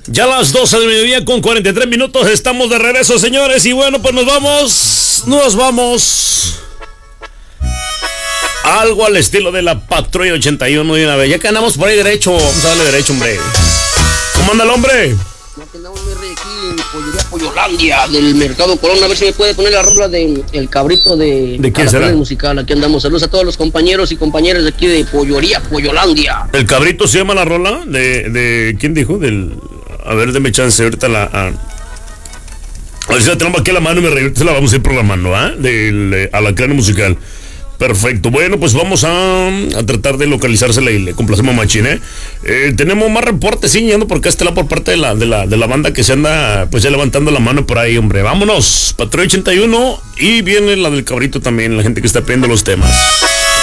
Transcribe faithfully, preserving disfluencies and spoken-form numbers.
Ya a las doce del mediodía con cuarenta y tres minutos estamos de regreso, señores. Y bueno, pues nos vamos, nos vamos. Algo al estilo de la Patrulla ochenta y uno de una vez. Ya que andamos por ahí derecho, vamos a darle derecho, hombre. ¿Cómo anda el hombre? Ya que andamos, mi rey, aquí en Pollería Pollolandia del Mercado Colón. A ver si me puede poner la rola de El Cabrito de... ¿De quién será? Musical. Aquí andamos. Saludos a todos los compañeros y compañeras de aquí de Pollería Pollolandia. ¿El Cabrito se llama la rola? ¿De, de quién dijo? Del... A ver, deme chance, ahorita la... A, a ver si la tenemos aquí a la mano y me reí, se la vamos a ir programando, ¿ah? ¿eh? Del eh, Alacrán Musical. Perfecto, bueno, pues vamos a, a tratar de localizársela y le complacemos machín, ¿eh? ¿eh? Tenemos más reportes, sí, yendo por acá está la por parte de la, de la, de la banda que se anda, pues ya levantando la mano por ahí, hombre. Vámonos, Patrulla ochenta y uno, y viene la del Cabrito también, la gente que está pidiendo los temas.